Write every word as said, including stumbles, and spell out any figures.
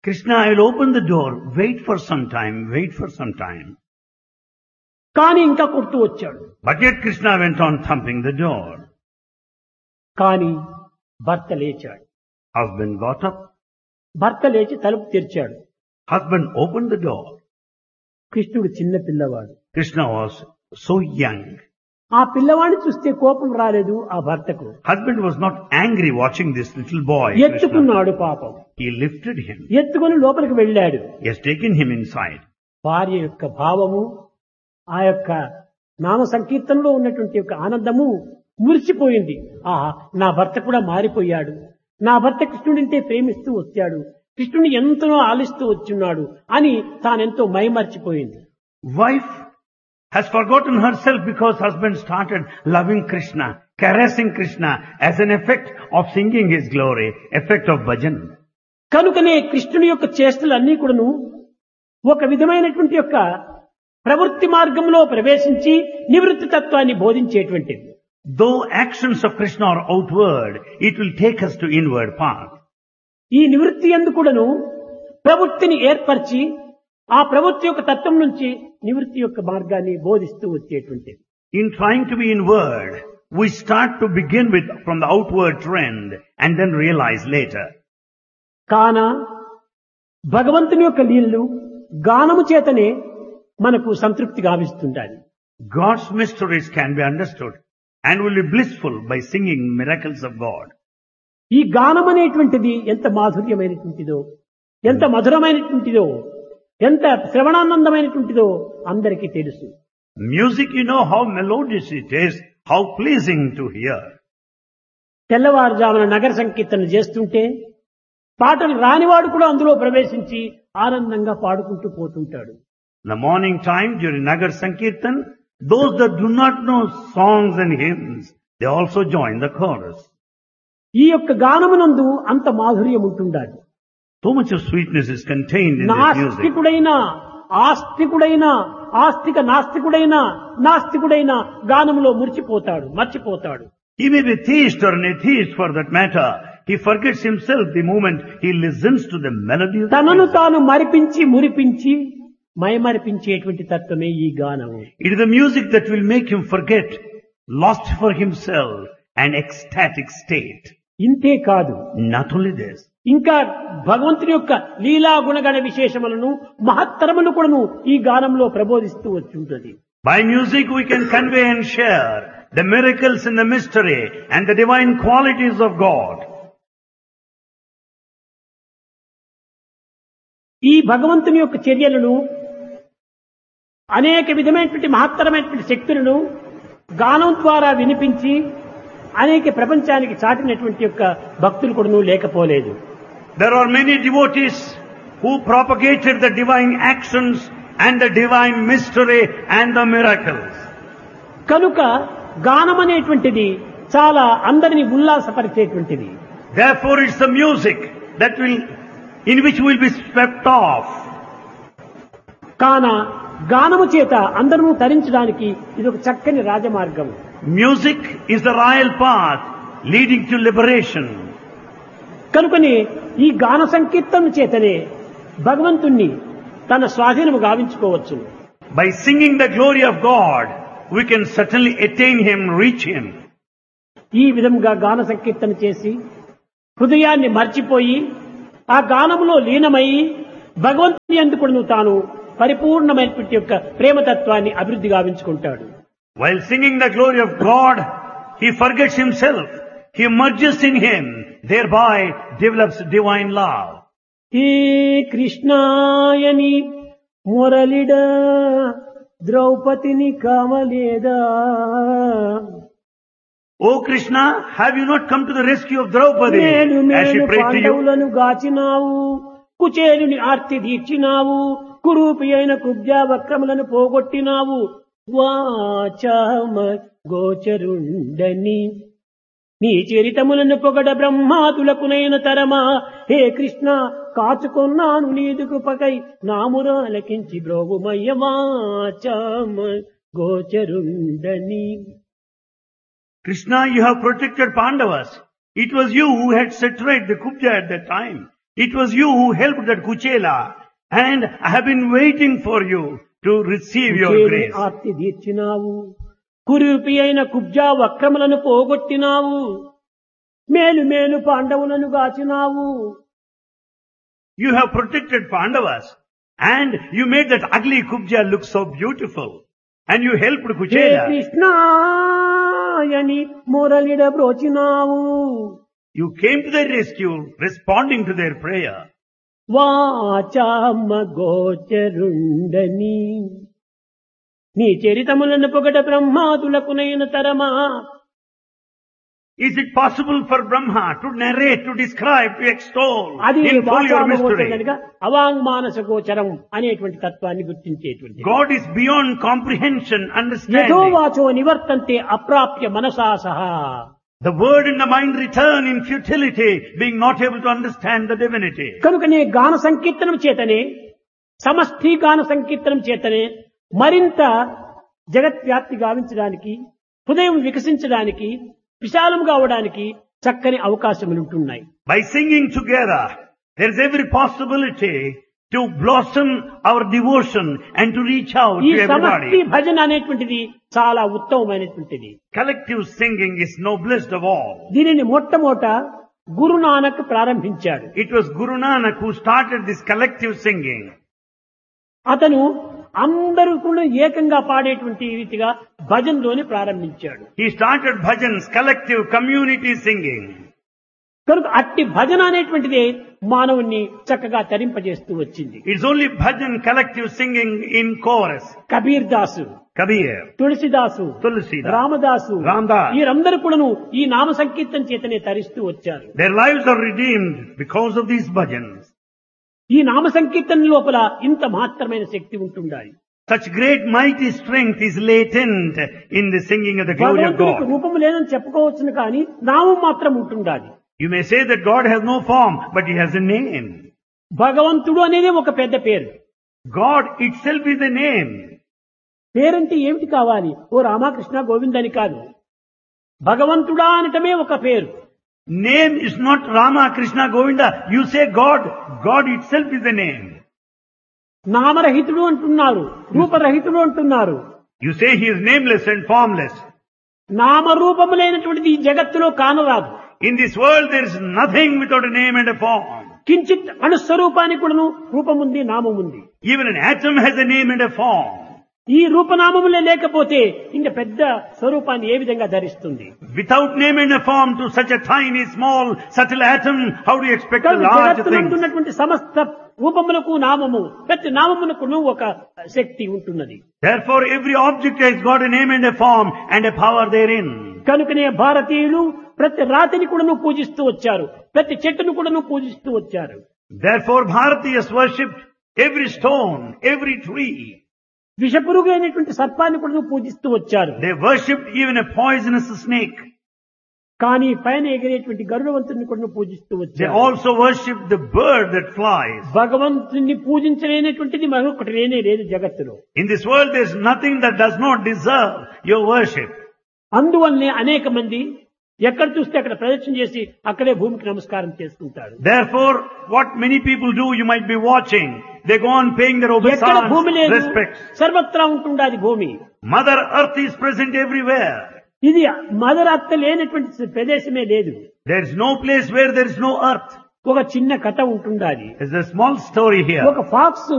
Krishna, I will open the door, wait for some time, wait for some time. కానీ ఇంకా కొడుతూ వచ్చాడు. But yet Krishna went on thumping the door. కానీ భర్త లేచాడు. Husband got up. భర్త లేచి తలుపు తెరిచాడు. Husband opened the door. కృష్ణుడు చిన్న పిల్లవాడు. Krishna was so young. ఆ పిల్లవాడిని చూస్తే కోపం రాలేదు ఆ భర్తకు. Husband was not angry watching this little boy. Krishna. ఎత్తుకున్నాడు పాపం. He lifted him. ఎత్తుకొని లోపలికి వెళ్ళాడు. He has taken him inside. భార్య యొక్క భావము, ఆ యొక్క నామ సంకీర్తనలో ఉన్నటువంటి యొక్క ఆనందము మురిసిపోయింది. ఆహా, నా భర్త కూడా మారిపోయాడు, నా భర్త కృష్ణుడింటే ప్రేమిస్తూ వచ్చాడు, కృష్ణుని ఎంతనో ఆలిస్తూ వచ్చున్నాడు అని తానెంతో మైమర్చిపోయింది. Wife has forgotten herself because husband started loving Krishna, caressing Krishna as an effect of singing his glory, effect of bhajan. కనుకనే కృష్ణుని యొక్క చేష్టలన్నీ కూడాను ఒక విధమైనటువంటి యొక్క ప్రవృత్తి మార్గంలో ప్రవేశించి నివృత్తి తత్వాన్ని బోధించేటువంటిది. Though actions of Krishna are outward, it will take us to inward path. ఈ నివృత్తి యందు కూడాను ప్రవృత్తిని ఏర్పరిచి ఆ ప్రవృత్తి యొక్క తత్వం నుంచి నివృత్తి యొక్క మార్గాన్ని బోధిస్తూ వచ్చేటువంటిది. In trying to be inward, we start to begin with from the outward trend and then realize later. కాన భగవంతుని యొక్క లీలలు గానము చేతనే మనకు సంతృప్తి గావిస్తుంటాయి. God's mysteries can be understood and will be blissful by singing miracles of God. ఈ గానం అనేటువంటిది ఎంత మాధుర్యమైనటువంటిదో, ఎంత మధురమైనటువంటిదో, ఎంత శ్రవణానందమైనటువంటిదో అందరికీ తెలుసు. Music, you know how melodious it is, how pleasing to hear. తెల్లవారుజామున నగర సంకీర్తన చేస్తుంటే పాటలు రానివాడు కూడా అందులో ప్రవేశించి ఆనందంగా పాడుకుంటూ పోతుంటాడు. In the morning time during Nagar Sankirtan, those that do not know songs and hymns, they also join the chorus. ఈ యొక్క గానమునందు అంత మాధుర్యం ఉంటుండాలి. So much of sweetness is contained in this music. నాస్తికుడైన ఆస్తికుడైన ఆస్తిక నాస్తికుడైన నాస్తికుడైన గానములో మురిచిపోతాడు, మర్చిపోతాడు. He may be theist or an atheist for that matter. He forgets himself the moment he listens to the melody of the తనను music. తాను మరిపించి మురిపించి మైమరిపించేటువంటి తత్వమే ఈ గానము. It is the music that will make him forget, lost for himself, an ecstatic state. ఇంతే కాదు, Not only this, ఇంకా భగవంతుని యొక్క లీలా గుణగణ విశేషములను మహత్తరములు కూడాను ఈ గానంలో ప్రబోధిస్తూ వచ్చుంటుంది. by music we can convey and share the miracles and the mystery and the divine qualities of God. ఈ భగవంతుని యొక్క చర్యలను అనేక విధమైనటువంటి మహత్తరమైనటువంటి శక్తులను గానం ద్వారా వినిపించి అనేక ప్రపంచానికి చాటినటువంటి యొక్క భక్తులు కూడాను లేకపోలేదు. There are many devotees who propagated the divine actions and the divine mystery and the miracles. కనుక గానం అనేటువంటిది చాలా అందరిని ఉల్లాసపరిచేటువంటిది. Therefore it's the music that will, in which we will be swept off. కాన గానము చేత అందరూ తరించడానికి ఇది ఒక చక్కని రాజమార్గం. Music is the royal path leading to liberation. కనుకనే ఈ గాన సంకీర్తన చేతనే భగవంతుణ్ణి తన స్వాధీనము గావించుకోవచ్చు. By singing the glory of God, we can certainly attain Him, reach Him. ఈ విధంగా గాన సంకీర్తన చేసి హృదయాన్ని మర్చిపోయి ఆ గానములో లీనమై భగవంతుని యందు కూడాను తాను పరిపూర్ణమైనటువంటి యొక్క ప్రేమతత్వాన్ని అభివృద్ధి గావించుకుంటాడు. While singing the glory of God, he forgets himself. He merges in Him, thereby develops divine love. హే కృష్ణాయని మురళిడ ద్రౌపదిని కామలేదా. O Krishna, have you not come to the rescue of Draupadi మేలు as she మేలు prayed to you? పాండవులను గాచినావు, కుచేలుని ఆర్తి తీర్చినావు, కురూపి అయిన కుబ్జా వక్రములను పోగొట్టినావు, వాచామ గోచరుండని నీ చరితములను పొగడ బ్రహ్మాదులకునైన తరమా. హే కృష్ణ, కాచుకొన్నాను నీదు కృపకై నామురాలకించి బ్రోగుమయ్య వాచామ గోచరుండని. Krishna, you have protected Pandavas. It was you who had set right the Kubja at that time. It was you who helped that Kuchela, and I have been waiting for you to receive your కుచేలుని grace. Aarti తీర్చినావు, కురూపి అయిన కుబ్జా వక్రములను పోగొట్టినావు, మేలు మేలు పాండవులను గాచినావు. You have protected Pandavas, and you made that ugly Kubja look so beautiful, and you helped hey Kuchela. కృష్ణాయని మురళిడ బ్రోచినావు, You came to their rescue, responding to their prayer. వాచామ గోచరుండని నీ చరితములను పొగట బ్రహ్మాదులకునైన తరమా. Is it possible for Brahma to narrate, to describe, to extol అది in full your వాచామ గోచరం mystery? కనుక అవాంగ్మానస గోచరం అనేటువంటి తత్వాన్ని గుర్తించేటువంటి God is beyond comprehension, యథో understanding. వాచో నివర్తంతే అప్రాప్య మనసా సహా. The word and the mind return in futility, being not able to understand the divinity. కనుకనే గాన సంకీర్తనం చేతనే, సమష్టి గాన సంకీర్తనం చేతనే మరింత జగత్వ్యాప్తి గావించడానికి, హృదయం వికసించడానికి, విశాలం కావడానికి చక్కని అవకాశములు ఉంటున్నాయి. By singing together, there is every possibility to blossom our devotion and to reach out ఈ to సమష్టి everybody. భజన అనేటువంటిది చాలా ఉత్తమమైనటువంటిది. Collective singing is noblest of all. దీనిని మొట్టమొదట గురునానక్ ప్రారంభించాడు. It was Guru Nanak who started this collective singing. అతను అందరూ కూడా ఏకంగా పాడేటువంటి రీతిగా భజనలోని ప్రారంభించాడు. He started bhajans, collective community singing. కనుక అట్టి భజన అనేటువంటిది మానవుణ్ణి చక్కగా తరింపజేస్తూ వచ్చింది. It's only bhajan, collective singing in chorus. Kabir Dasu, Kabir, తులసిదాసు, Tulsidas, Ramadasu, Ramdas. వీరందరూ కూడాను ఈ నామ సంకీర్తన చేతనే తరిస్తూ వచ్చారు. Their lives are redeemed because of these bhajans. ఈ నామ సంకీర్తన లోపల ఇంత మహత్తరమైన శక్తి ఉంటుండాలి. Such great mighty strength is latent in the singing of the glory of భగవంతునికి God. రూపం లేదని చెప్పుకోవచ్చును కానీ నామం మాత్రం ఉంటుండాలి. You may say that God has no form, but He has a name. భగవంతుడు అనేది ఒక పెద్ద పేరు. God itself is a name. పేరంటే ఏమిటి కావాలి? ఓ రామకృష్ణ గోవింద్ అని కాదు. భగవంతుడా అనటమే ఒక పేరు. Name is not Rama, Krishna, Govinda. You say God. God itself is a name. నామరహితుడు అంటున్నారు, రూపరహితుడు అంటున్నారు. You say He is nameless and formless. నామరూపములైనటువంటిది ఈ జగత్తులో కానరాదు. In this world there is nothing without a name and a form. కించిత్ అణుస్వరూపానికి కూడాను రూపముంది, నామముంది. Even an atom has a name and a form. ఈ రూపనామములే లేకపోతే ఇంక పెద్ద స్వరూపాన్ని ఏ విధంగా ధరిస్తుంది? Without name and a form to such a tiny, small, subtle atom, how do you expect a large thing? జగత్తునందున్నటువంటి సమస్త రూపములకు నామము, ప్రతి నామమునకును ఒక శక్తి ఉంటున్నది. Therefore every object has got a name and a form and a power therein. కనుకనే భారతీయులు ప్రతి రాతిని కూడాను పూజిస్తూ వచ్చారు, ప్రతి చెట్టును కూడాను పూజిస్తూ వచ్చారు. Therefore Bharatiyas worshipped every stone, every tree. విషపురుగు అయినటువంటి సర్పాన్ని కూడాను పూజిస్తూ వచ్చారు. They worshipped even a poisonous snake. కానీ పైన ఎగిరేటువంటి గరుడవంతుని కూడా పూజిస్తూ They వచ్చారు. also worshipped the bird that flies. భగవంతుని పూజించలేనటువంటిది మరొకటి లేనే లేదు జగత్తులో. In this world there is nothing that does not deserve your worship. అందువల్లనే అనేక మంది ఎక్కడ చూస్తే అక్కడ ప్రదక్షిణ చేసి అక్కడే భూమికి నమస్కారం చేసుకుంటారు. Therefore, what many people do, you might be watching. They go on paying their ఎక్కడ భూమి obeisance, లేదు, respects. సర్వత్రా ఉంటుండాది భూమి. Mother Earth is present everywhere. ఇది మదరత్త లేనటువంటి ప్రదేశమే లేదు. There is no place where there is no earth. ఒక చిన్న కథ ఉంటుండాది. There's a small story here. ఒక ఫాక్స్